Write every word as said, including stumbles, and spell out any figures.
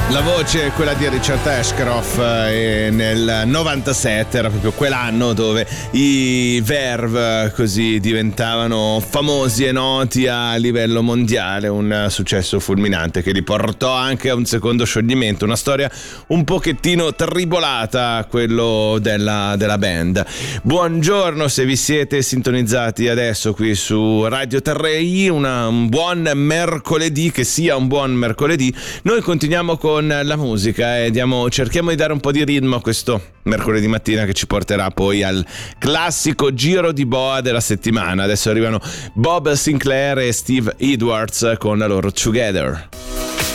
La voce è quella di Richard Ashcroft e nel novantasette era proprio quell'anno dove i Verve così diventavano famosi e noti a livello mondiale, un successo fulminante che li portò anche a un secondo scioglimento, una storia un pochettino tribolata, quello della, della band. Buongiorno se vi siete sintonizzati adesso qui su Radio Terrei, una, un buon mercoledì, che sia un buon mercoledì. Noi continuiamo con la musica e diamo, cerchiamo di dare un po' di ritmo a questo mercoledì mattina che ci porterà poi al classico giro di boa della settimana. Adesso arrivano Bob Sinclair e Steve Edwards con la loro Together.